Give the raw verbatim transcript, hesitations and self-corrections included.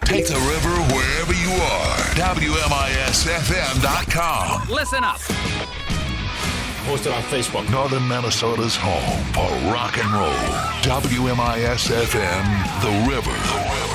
Take the river wherever you are. W M I S F M dot com. Listen up. Posted on Facebook. Northern Minnesota's home for rock and roll. W M I S F M, The River. The River.